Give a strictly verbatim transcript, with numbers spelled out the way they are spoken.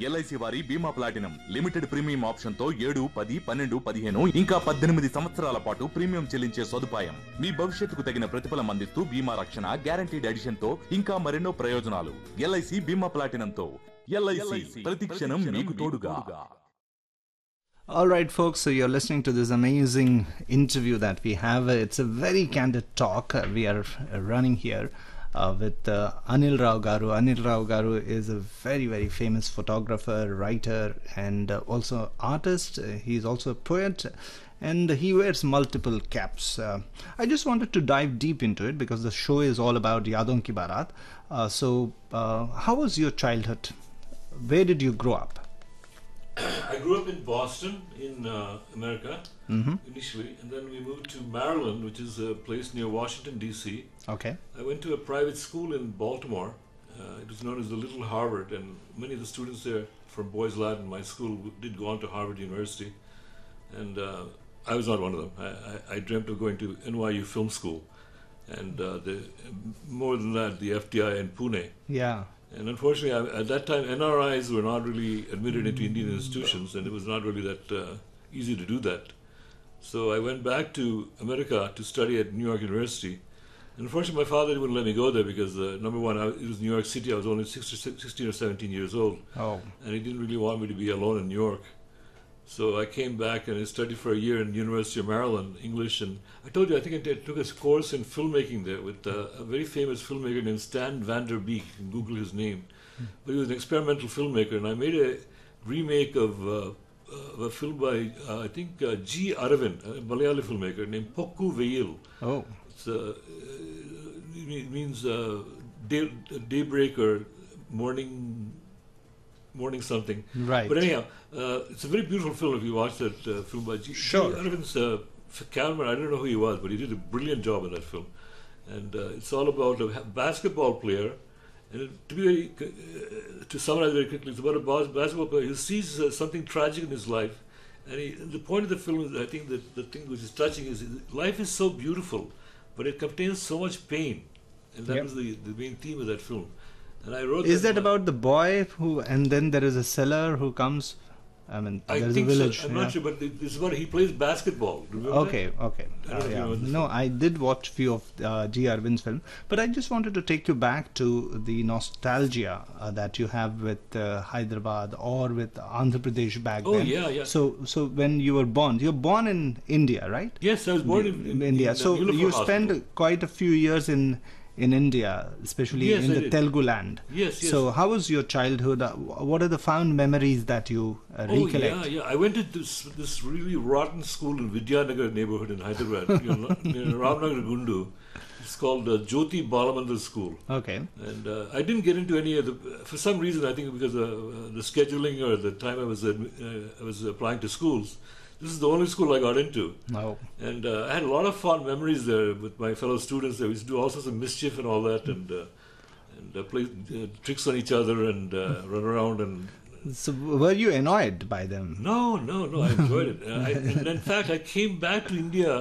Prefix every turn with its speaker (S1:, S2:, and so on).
S1: LIC వారి బీమా platinum limited premium option తో ఏడు పది పన్నెండు పదిహేను ఇంకా పద్దెనిమిది సంవత్సరాల పాటు ప్రీమియం చెల్లించే సదుపాయం. మీ భవిష్యత్తుకు తగిన ప్రతిఫలం అందిస్తూ బీమా రక్షణ, గ్యారంటీడ్ ఎడిషన్ తో ఇంకా మరెన్నో ప్రయోజనాలు. ఎల్ఐసి బీమా ప్లాటినం తో ఎల్ఐసి ప్రతి క్షణం మీకు తోడుగా.
S2: All right, folks, so you're listening to this amazing interview that we have. It's a very candid talk uh, we are uh, running here uh, with uh, Anil Rao Garu. Anil Rao Garu is a very, very famous photographer, writer, and uh, also artist. Uh, he's also a poet, and he wears multiple caps. Uh, I just wanted to dive deep into it because the show is all about Yadon Ki Barat. Uh, so, uh, how was your childhood? Where did you grow up?
S3: I grew up in Boston, in uh, America,
S2: Mm-hmm.
S3: initially, and then we moved to Maryland, which is a place near Washington, D C.
S2: Okay.
S3: I went to a private school in Baltimore. Uh, it was known as the Little Harvard, and many of the students there from Boys Latin, my school, did go on to Harvard University. And uh, I was not one of them. I, I, I dreamt of going to N Y U Film School. And uh, the, more than that, the F D I in Pune.
S2: Yeah.
S3: And unfortunately, I, at that time, N R Is were not really admitted into Indian institutions, and it was not really that uh, easy to do that. So I went back to America to study at New York University. And unfortunately, my father wouldn't let me go there because, uh, number one, I, it was New York City. I was only sixteen or seventeen years old.
S2: Oh.
S3: And he didn't really want me to be alone in New York. So I came back and I studied for a year in the University of Maryland, English. And I told you, I think I t- took a course in filmmaking there with uh, a very famous filmmaker named Stan Van Der Beek. You can Google his name. Mm. But he was an experimental filmmaker. And I made a remake of, uh, of a film by, uh, I think, uh, G. Aravind, a Malayali filmmaker named Pokku Veil.
S2: Oh.
S3: It's, uh, it means uh, day, daybreak or morning... morning something.
S2: Right.
S3: But anyhow, uh, it's a very beautiful film if you watch that uh, film by G.
S2: Sure.
S3: G. Arvind's uh, cameraman, I don't know who he was, but he did a brilliant job in that film. And uh, it's all about a basketball player. And it, to be very, uh, to summarize very quickly, it's about a bas- basketball player who sees uh, something tragic in his life. And, he, and the point of the film is, I think that the thing which is touching is life is so beautiful, but it contains so much pain. And that
S2: Yep.
S3: was the, the main theme of that film. And I wrote
S2: Is that
S3: that
S2: about the boy who, and then there is a seller who comes? I mean,
S3: I
S2: there's
S3: think
S2: a village.
S3: so. I'm
S2: yeah.
S3: not sure, but this is what he plays basketball. Remember
S2: Okay,
S3: that?
S2: okay.
S3: I don't
S2: Uh,
S3: know if you
S2: yeah.
S3: remember this
S2: No,
S3: film.
S2: I did watch few of uh, G. Arvind's film, but I just wanted to take you back to the nostalgia uh, that you have with uh, Hyderabad or with Andhra Pradesh back
S3: Oh,
S2: then.
S3: yeah, yeah.
S2: So, so when you were born, you're born in India, right?
S3: Yes, I was born in, in,
S2: India.
S3: in, uh,
S2: so
S3: Nilafar
S2: you
S3: Hospital.
S2: spent quite a few years in in India, especially
S3: Yes,
S2: in
S3: I
S2: the
S3: did.
S2: Telugu land.
S3: Yes, yes.
S2: So how was your childhood? Uh, what are the fond memories that you uh,
S3: Oh,
S2: recollect?
S3: yeah, yeah. I went to this, this really rotten school in Vidyanagar neighborhood in Hyderabad, you know, near Ramnagar Gundu. It's called uh, Jyoti Balamandar School.
S2: Okay.
S3: And uh, I didn't get into any of the, for some reason, I think because of uh, the scheduling or the time I was, uh, I was applying to schools, this is the only school I got into.
S2: Oh.
S3: And uh, I had a lot of fond memories there with my fellow students. There. We used to do all sorts of mischief and all that, and uh, and uh, play uh, tricks on each other and uh, run around. And
S2: So were you annoyed by them?
S3: no, no, no, I enjoyed it. Uh, I, and in fact, I came back to India